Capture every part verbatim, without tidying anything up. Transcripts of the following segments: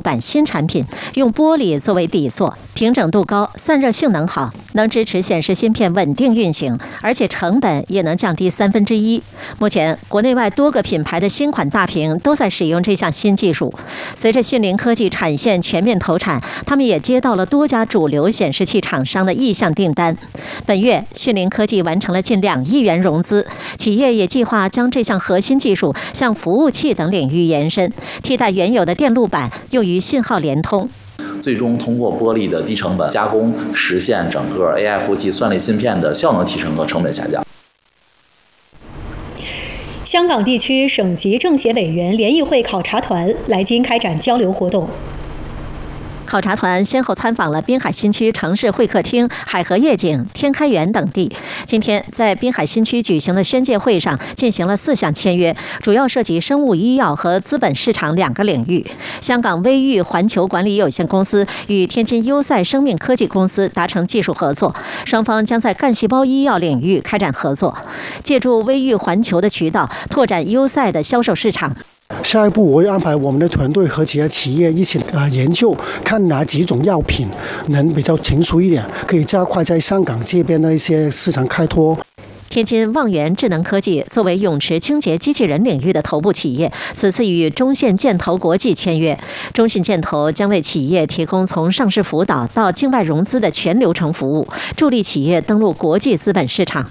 版新产品，用玻璃作为底座，平整度高，散热性能好，能支持显示芯片稳定运行，而且成本也能降低三分之一。目前，国内外多个品牌的新款大屏都在使用这项新技术。随着讯灵科技产线全面投产，他们也接到了多家主流显示器厂商的意向订单。本月，讯灵科技完成了近两亿元融资，企业也计划将这项核心技术向服务器等领域延伸，替代原有的电路板，用于信号联通。 最终通过玻璃的低成本加工，实现整个 A I 服务器算力芯片的效能提升和成本下降。 香港地区省级政协委员联谊会考察团来京开展交流活动。 考察团先后参访了滨海新区城市会客厅、海河夜景、天开园等地。今天在滨海新区举行的宣介会上进行了四项签约，主要涉及生物医药和资本市场两个领域。香港威裕环球管理有限公司与天津优赛生命科技公司达成技术合作，双方将在干细胞医药领域开展合作，借助威裕环球的渠道拓展优赛的销售市场。 下一步我会安排我们的团队和其他企业一起呃研究，看哪几种药品能比较成熟一点，可以加快在香港这边的一些市场开拓。 天津望源智能科技作为泳池清洁机器人领域的头部企业，此次与中信建投国际签约。中信建投将为企业提供从上市辅导到境外融资的全流程服务，助力企业登陆国际资本市场。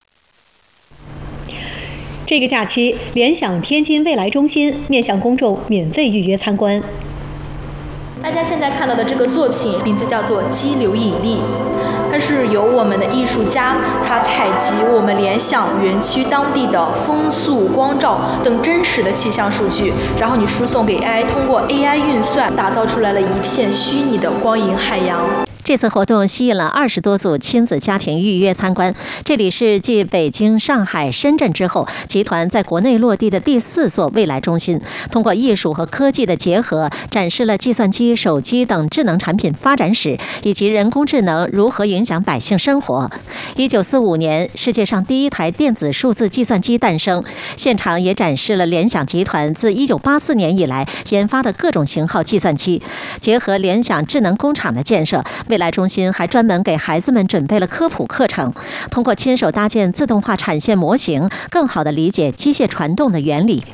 这个假期，联想天津未来中心面向公众免费预约参观。 大家现在看到的这个作品名字叫做《激流引力》，它是由我们的艺术家他采集我们联想园区当地的风速、光照等真实的气象数据，然后你输送给 A I， 通过 A I 运算打造出来了一片虚拟的光影海洋。 这次活动吸引了二十多组亲子家庭预约参观。这里是继北京、上海、深圳之后，集团在国内落地的第四座未来中心。通过艺术和科技的结合，展示了计算机、手机等智能产品发展史，以及人工智能如何影响百姓生活。一九四五年，世界上第一台电子数字计算机诞生，现场也展示了联想集团自一九八四年以来研发的各种型号计算机。结合联想智能工厂的建设，未来中心还专门给孩子们准备了科普课程，通过亲手搭建自动化产线模型，更好地理解机械传动的原理。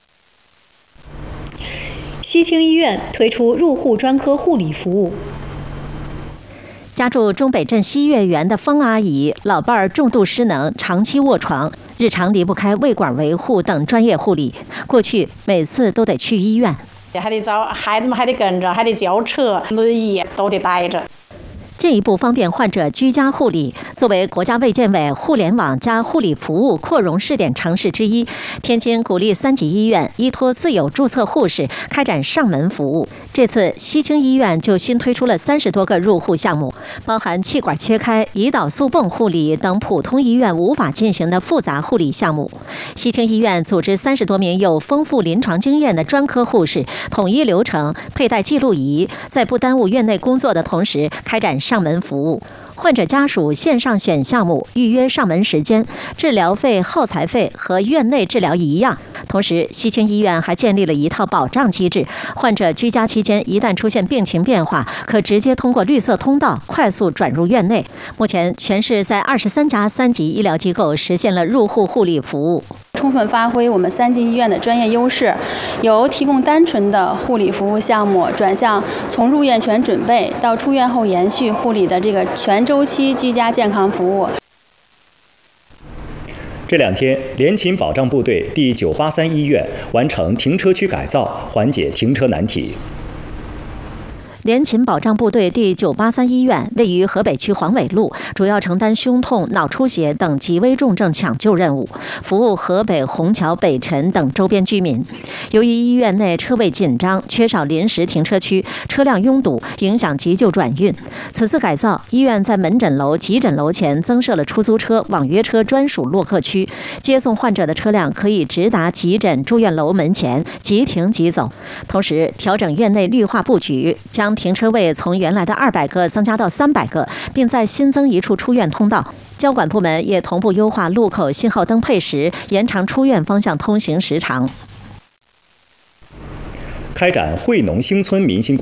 西青医院推出入户专科护理服务。 家住中北镇西月园的方阿姨，老伴儿重度失能，长期卧床，日常离不开胃管维护等专业护理。过去每次都得去医院， 还得找孩子们，还得跟着，还得叫车，轮椅都得带着。 进一步方便患者居家护理。作为国家卫健委互联网加护理服务扩容试点城市之一，天津鼓励三级医院依托自有注册护士开展上门服务。这次西青医院就新推出了三十多个入户项目，包含气管切开、胰岛素泵护理等普通医院无法进行的复杂护理项目。西青医院组织三十多名有丰富临床经验的专科护士，统一流程，佩戴记录仪，在不耽误院内工作的同时开展上门服务。患者家属线上选项目，预约上门时间，治疗费、耗材费和院内治疗一样。同时，西青医院还建立了一套保障机制，患者居家期间一旦出现病情变化，可直接通过绿色通道快速转入院内。目前，全市在二十三家三级医疗机构实现了入户护理服务。 充分发挥我们三级医院的专业优势，由提供单纯的护理服务项目，转向从入院前准备到出院后延续护理的这个全周期居家健康服务。 这两天，联勤保障部队第九八三医院完成停车区改造，缓解停车难题。 联勤保障部队第九八三医院位于河北区黄纬路，主要承担胸痛、脑出血等极危重症抢救任务，服务河北虹桥、北辰等周边居民。由于医院内车位紧张，缺少临时停车区，车辆拥堵，影响急救转运。此次改造，医院在门诊楼、急诊楼前增设了出租车、网约车专属落客区，接送患者的车辆可以直达急诊住院楼门前，即停即走。同时，调整院内绿化布局，将停车位从原来的二百个增加到三百个，并再新增一处出院通道。交管部门也同步优化路口信号灯配时，延长出院方向通行时长。 开展惠农兴村民心工